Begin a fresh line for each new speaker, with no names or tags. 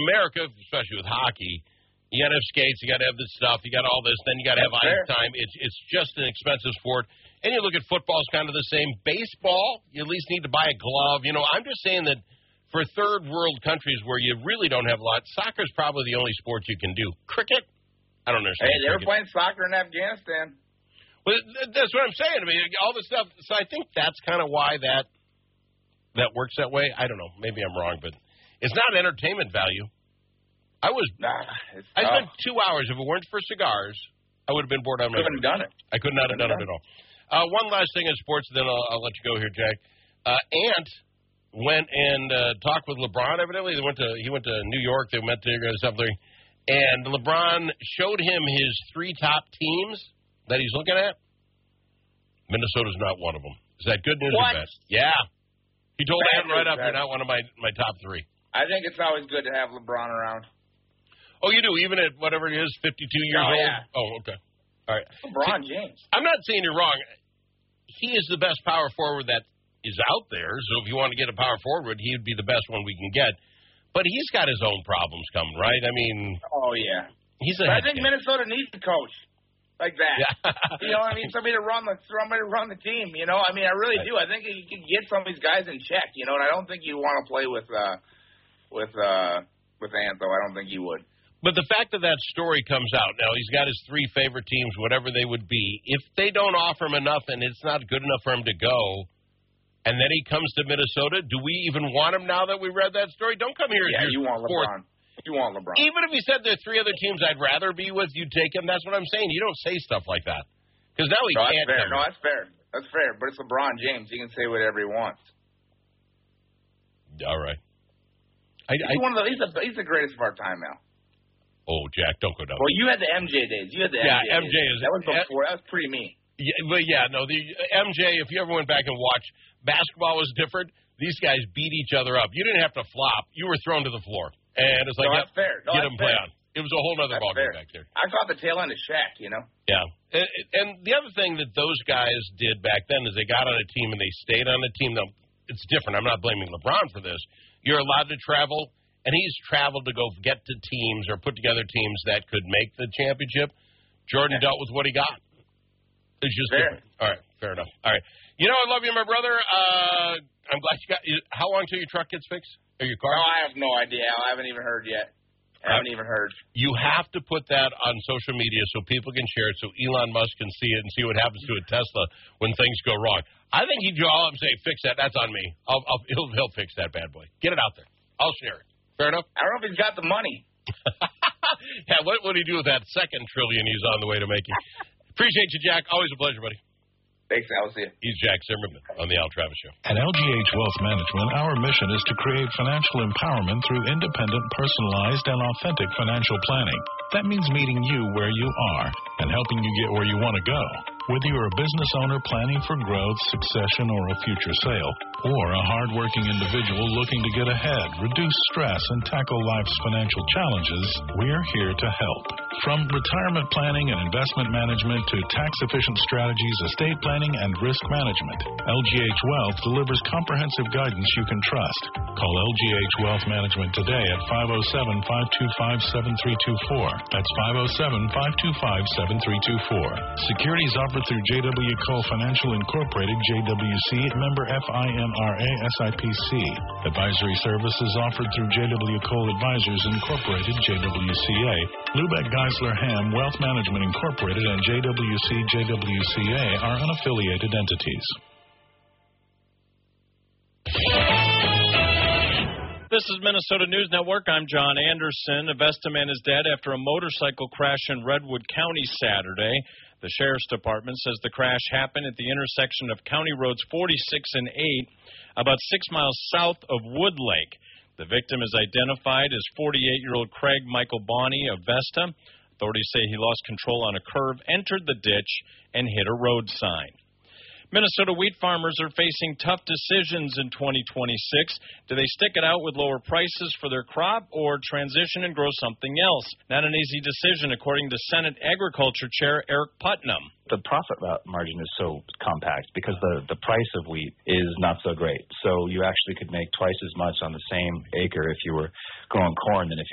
America, especially with hockey, you got to have skates, you got to have this stuff, you got all this, then you got to have ice time. It's just an expensive sport. And you look at football, it's kind of the same. Baseball, you at least need to buy a glove. I'm just saying that for third world countries where you really don't have a lot, soccer is probably the only sport you can do. Cricket, I don't understand.
Hey, they were playing soccer in Afghanistan.
Well, that's what I'm saying. I mean, all this stuff. So I think that's kind of why that works that way. I don't know. Maybe I'm wrong, but it's not entertainment value. I spent 2 hours. If it weren't for cigars, I would have been bored out of my mind.
Couldn't have done it.
I could not have done it at all. One last thing in sports, then I'll let you go here, Jack. Ant went and talked with LeBron. Evidently, he went to New York. They met to something. And LeBron showed him his 3 top teams that he's looking at. Minnesota's not one of them. Is that good news or bad? Yeah. He told Ant right up, you're not one of my top 3.
I think it's always good to have LeBron around.
Oh, you do, even at whatever it is, 52 years old?
Yeah.
Oh, okay. All right.
LeBron James.
I'm not saying you're wrong. He is the best power forward that is out there. So if you want to get a power forward, he would be the best one we can get. But he's got his own problems coming, right? I mean.
Oh, yeah.
I
think Minnesota needs a coach like that.
Yeah.
You know what I mean? Somebody to run the team, I mean, I really do. I think you can get some of these guys in check, and I don't think you want to play with Anto. I don't think you would.
But the fact that story comes out, now he's got his 3 favorite teams, whatever they would be. If they don't offer him enough and it's not good enough for him to go, and then he comes to Minnesota, do we even want him now that we read that story? Don't come here.
Yeah, you want LeBron. You want LeBron.
Even if he said there are 3 other teams I'd rather be with, you'd take him. That's what I'm saying. You don't say stuff like that. Because now he can't.
That's fair. That's fair. But it's LeBron James. He can say whatever he wants.
All right.
He's the greatest of our time now.
Oh, Jack, don't go down.
Well, you had the MJ days.
MJ
days. That was before. That was pre-me.
Yeah, the MJ, if you ever went back and watched, basketball was different. These guys beat each other up. You didn't have to flop. You were thrown to the floor. And it's like,
that's fair.
Get him play on. It was a whole other ballgame back there.
I caught the tail end of Shaq,
Yeah. And the other thing that those guys did back then is they got on a team and they stayed on a team. Now, it's different. I'm not blaming LeBron for this. You're allowed to travel, and he's traveled to go get to teams or put together teams that could make the championship. Jordan dealt with what he got. It's just different. All right, fair enough. All right. I love you, my brother. I'm glad you got – how long till your truck gets fixed? Or your car?
No, I have no idea. I haven't even heard yet. You
have to put that on social media so people can share it, so Elon Musk can see it and see what happens to a Tesla when things go wrong. I think he'd all up and say, fix that. That's on me. He'll fix that bad boy. Get it out there. I'll share it. Fair enough?
I don't know if he's got the money.
Yeah, what would he do with that $2 trillion he's on the way to making? Appreciate you, Jack. Always a pleasure, buddy.
Thanks, Al. See you.
He's Jack Zimmerman on the Al Travis Show.
At LGH Wealth Management, our mission is to create financial empowerment through independent, personalized, and authentic financial planning. That means meeting you where you are and helping you get where you want to go. Whether you're a business owner planning for growth, succession, or a future sale, or a hardworking individual looking to get ahead, reduce stress, and tackle life's financial challenges, we're here to help. From retirement planning and investment management to tax-efficient strategies, estate planning, and risk management, LGH Wealth delivers comprehensive guidance you can trust. Call LGH Wealth Management today at 507-525-7324. That's 507-525-7324. Securities offered through JW Cole Financial Incorporated, JWC, member FINRA SIPC. Advisory services offered through JW Cole Advisors Incorporated, JWCA. Lubeck Geisler Ham Wealth Management Incorporated and JWC JWCA are unaffiliated entities.
This is Minnesota News Network. I'm John Anderson. A Vesta man is dead after a motorcycle crash in Redwood County Saturday. The Sheriff's Department says the crash happened at the intersection of County Roads 46 and 8, about 6 miles south of Wood Lake. The victim is identified as 48-year-old Craig Michael Bonney of Vesta. Authorities say he lost control on a curve, entered the ditch, and hit a road sign. Minnesota wheat farmers are facing tough decisions in 2026. Do they stick it out with lower prices for their crop or transition and grow something else? Not an easy decision, according to Senate Agriculture Chair Eric Putnam.
The profit margin is so compact because the price of wheat is not so great. So you actually could make twice as much on the same acre if you were growing corn than if